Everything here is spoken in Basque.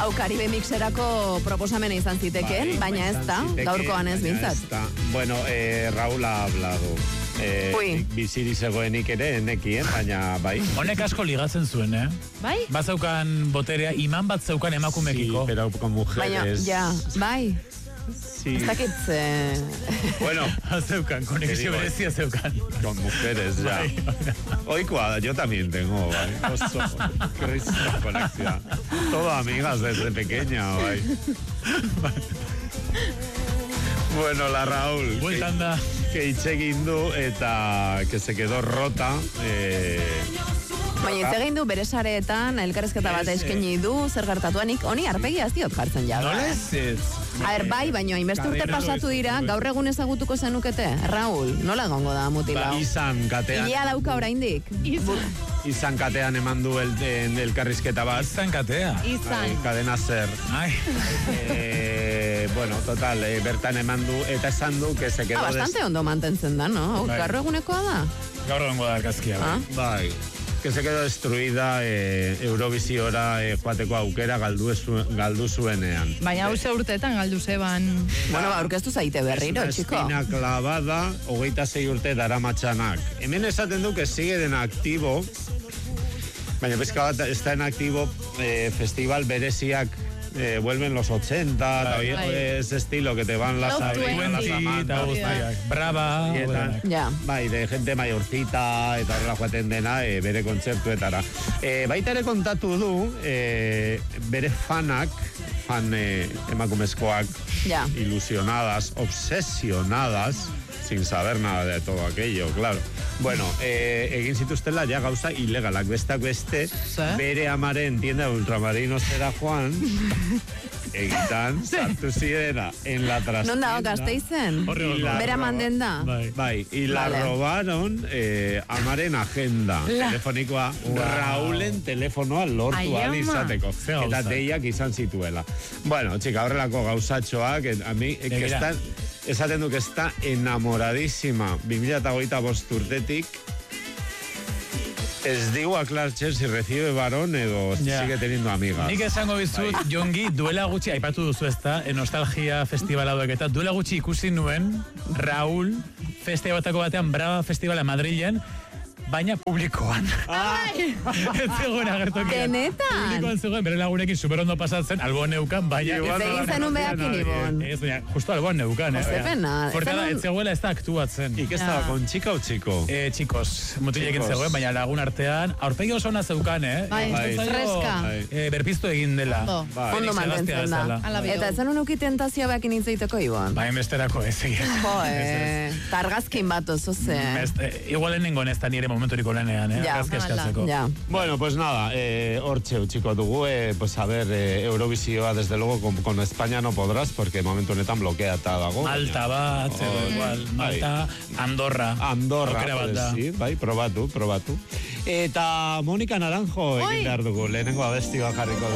Hau Caribe Mixerako proposamena izan zitekeen, baina ez da, gaurkoan ez bintzat. Bueno, Raúl ha hablado. Biziri zegoenik ere, nekien, baina bai. Honek asko ligatzen zuen, Bai? Bazeukan boterea, iman bat zeukan emakumekiko. Sí, pero con mujeres. Baina, bai. Sí. Ez dakit... Bueno. Zeukan, konexio berezia zeukan. Con mujeres, ya. Oikoa, yo también tengo, bai. Oso, Cristo, conexión. Todo amigas desde pequeña, bai. Bueno, la Raúl. Bueltan da. Que hitz egin du eta que se quedó rota. Baina hitz egin du bere sareetan elkarrizketa bat eskaini du, zer gertatuanik, honi arpegia ez diot jartzen ja. Nola ez? Bai, baina hainbeste urte pasatu dira, gaur egun ezagutuko zenukete, Raúl, nola egongo da mutila? Izan katean. Ilea dauka oraindik. Izan katean eman du elkarrizketa bat. Izan katea. Izan. Cadena Ser. Bueno, total, bertan eman du, eta esan du, que se quedó... Bastante ondo mantentzen da, no? Gaur egunekoa da? Gaur egungo da argazkia, bai. Que se quedó destruida Eurovisiora joateko aukera galdu zuenean. Baina hau urteetan galdu zeban. Bueno, aurkeztu zaite berriro, txiko. Es una espina clavada, 26 urte daramatzanak. Hemen esaten du que sigue en activo, baina pizka bat está en activo festival bereziak vuelven los 80, ese estilo que te van las amantas, brava, bai, de gente mayorcita, eta horrela joaten dena, bere kontzertuetara. Baita ere kontatu du, bere fan emakumezkoak, ilusionadas, obsesionadas, sin saber nada de todo aquello, claro. Bueno, egin zituztela ja gauza ilegalak, bestak beste, bere amaren tienda ultramarinos era Juan, egitan, sartu zirena en la trastienda. Non dago Gasteizen? Bera manden da? Bai, y la robaron amaren agenda telefonikoa, Raulen telefonoa lortu alizateko. Eta deiak izan zituela. Bueno, txika, horrelako gauzatxoak, a mi, que están... Esaten du que está enamoradísima 2025 urtetik. Ez digu aklartzen si recibe varón edo sigue teniendo amigas. Nik esango bizut, Jongi, duela gutxi, aipatu duzu ezta, Nostalgia Festivala hauek eta duela gutxi ikusi nuen Raúl festivalako batean Brava Festivala Madrilen, baina publikoan. Ez zegoen agertokian. Denetan? Publikoan zegoen, bere lagunekin superondo pasatzen, alboan neukan, baina... Ez egin zenun behakin ibon. Ez, baina, justo alboan neukan. Fortela, ez zegoela ez da aktuatzen. ¿Y qué estaba, con chica o chico? Chicos, mutilekin zegoen, baina lagun artean, aurpegi oso ona zeukan, freska. Berpiztu egin dela. Ondo mantentzen da. Eta ez zenun uki tentazioa behakin intzeiteko ibon? Baina besterako ez egin. Targazkin bat oso ze. Igualen nengon ez da nire momenturiko lenean, eskatzeko. Bueno, pues nada, hortxe utxiko dugu, pues a ver, Eurovisioa desde luego con España no podrás, porque momentu honetan blokeata dago. Malta bat, igual, Malta, Andorra. Sí, bai, probatu. Eta Mónica Naranjo egin behar dugu, lehenengo abesti jarriko